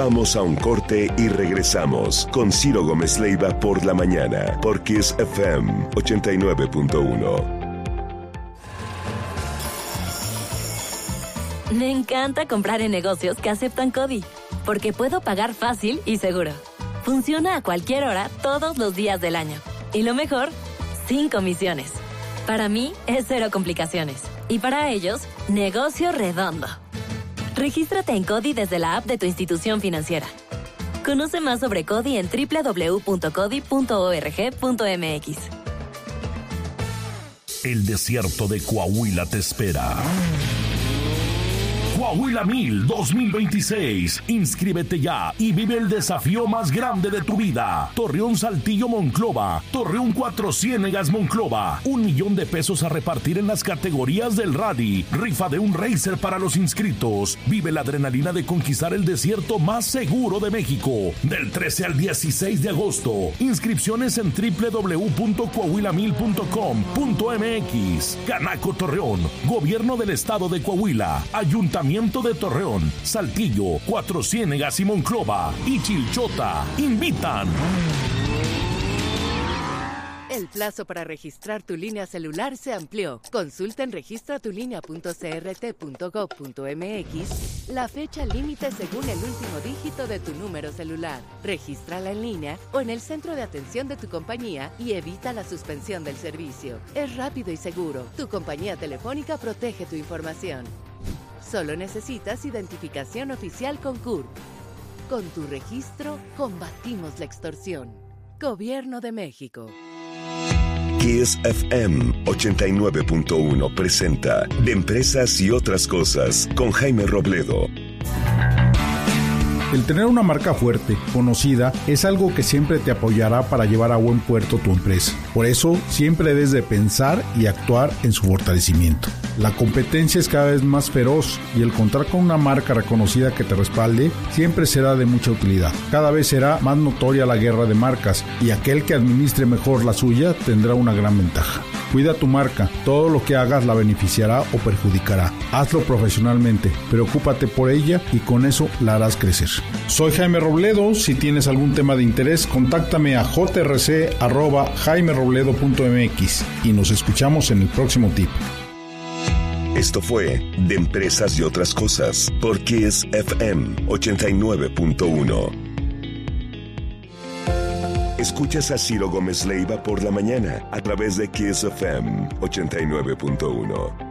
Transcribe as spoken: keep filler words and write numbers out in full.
Vamos a un corte y regresamos con Ciro Gómez Leiva por la mañana, por Kiss F M ochenta y nueve punto uno. Me encanta comprar en negocios que aceptan CODI, porque puedo pagar fácil y seguro. Funciona a cualquier hora, todos los días del año. Y lo mejor, sin comisiones. Para mí, es cero complicaciones. Y para ellos, negocio redondo. Regístrate en CODI desde la app de tu institución financiera. Conoce más sobre CODI en doble u doble u doble u punto codi punto org punto m x. El desierto de Coahuila te espera. Coahuila Mil dos mil veintiséis. Inscríbete ya y vive el desafío más grande de tu vida. Torreón Saltillo Monclova. Torreón Cuatro Ciénegas Monclova. Un millón de pesos a repartir en las categorías del rally. Rifa de un racer para los inscritos. Vive la adrenalina de conquistar el desierto más seguro de México. Del trece al dieciséis de agosto. Inscripciones en doble u doble u doble u punto coahuila mil punto com punto m x. Canaco Torreón. Gobierno del Estado de Coahuila. Ayuntamiento de Torreón, Saltillo, Cuatro Ciénegas y Monclova y Chilchota invitan. El plazo para registrar tu línea celular se amplió. Consulta en registra tu línea punto c r t punto gov punto m x la fecha límite según el último dígito de tu número celular. Regístrala en línea o en el centro de atención de tu compañía y evita la suspensión del servicio. Es rápido y seguro. Tu compañía telefónica protege tu información. Solo necesitas identificación oficial con C U R P. Con tu registro, combatimos la extorsión. Gobierno de México. Kiss F M ochenta y nueve punto uno presenta De Empresas y Otras Cosas con Jaime Robledo. El tener una marca fuerte, conocida, es algo que siempre te apoyará para llevar a buen puerto tu empresa. Por eso, siempre debes de pensar y actuar en su fortalecimiento. La competencia es cada vez más feroz y el contar con una marca reconocida que te respalde siempre será de mucha utilidad. Cada vez será más notoria la guerra de marcas y aquel que administre mejor la suya tendrá una gran ventaja. Cuida tu marca, todo lo que hagas la beneficiará o perjudicará. Hazlo profesionalmente, preocúpate por ella y con eso la harás crecer. Soy Jaime Robledo, si tienes algún tema de interés, contáctame a j r c arroba jaime robledo punto m x y nos escuchamos en el próximo tip. Esto fue De Empresas y Otras Cosas por Kiss F M ochenta y nueve punto uno. Escuchas a Ciro Gómez Leiva por la mañana a través de Kiss F M ochenta y nueve punto uno.